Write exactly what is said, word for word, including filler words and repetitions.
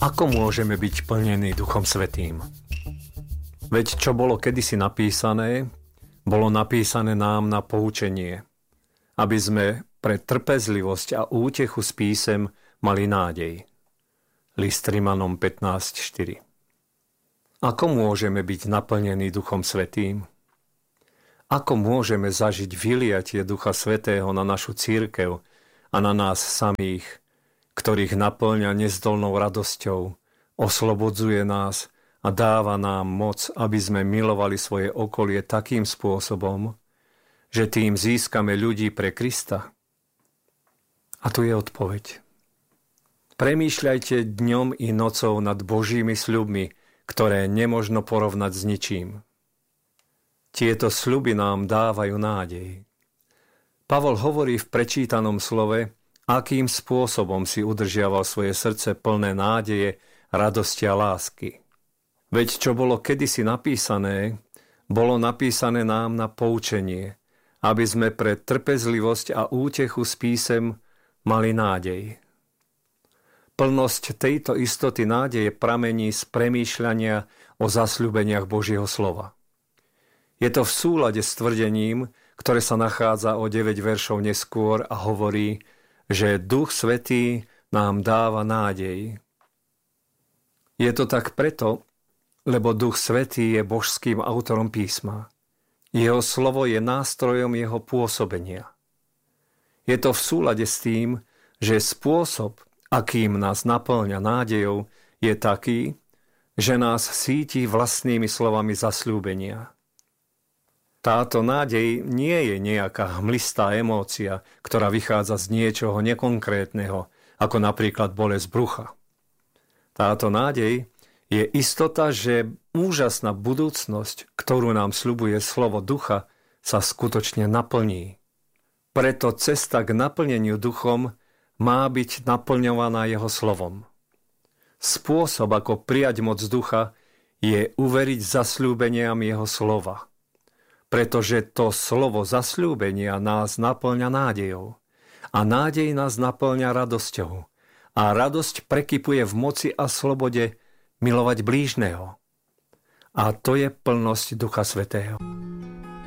Ako môžeme byť plnení Duchom Svätým? Veď čo bolo kedysi napísané, bolo napísané nám na poučenie, aby sme pre trpezlivosť a útechu z písem mali nádej. List Rimanom pätnásť štyri. Ako môžeme byť naplnení Duchom Svätým? Ako môžeme zažiť vyliatie Ducha Svätého na našu cirkev a na nás samých, ktorých naplňa nezdolnou radosťou, oslobodzuje nás a dáva nám moc, aby sme milovali svoje okolie takým spôsobom, že tým získame ľudí pre Krista? A tu je odpoveď. Premýšľajte dňom i nocou nad Božími sľubmi, ktoré nemožno porovnať s ničím. Tieto sľuby nám dávajú nádej. Pavol hovorí v prečítanom slove, akým spôsobom si udržiaval svoje srdce plné nádeje, radosti a lásky. Veď čo bolo kedysi napísané, bolo napísané nám na poučenie, aby sme pre trpezlivosť a útechu z písem mali nádej. Plnosť tejto istoty nádeje pramení z premýšľania o zasľúbeniach Božieho slova. Je to v súlade s tvrdením, ktoré sa nachádza o deväť veršov neskôr a hovorí, že Duch Svätý nám dáva nádej. Je to tak preto, lebo Duch Svätý je božským autorom písma. Jeho slovo je nástrojom jeho pôsobenia. Je to v súlade s tým, že spôsob, akým nás naplňa nádejou, je taký, že nás síti vlastnými slovami zasľúbenia. Táto nádej nie je nejaká hmlistá emócia, ktorá vychádza z niečoho nekonkrétneho, ako napríklad bolesť brucha. Táto nádej je istota, že úžasná budúcnosť, ktorú nám sľubuje slovo ducha, sa skutočne naplní. Preto cesta k naplneniu duchom má byť naplňovaná jeho slovom. Spôsob, ako prijať moc ducha, je uveriť zasľúbeniam jeho slova. Pretože to slovo zasľúbenia nás naplňa nádejou. A nádej nás naplňa radosťou. A radosť prekypuje v moci a slobode milovať blížneho. A to je plnosť Ducha Svätého.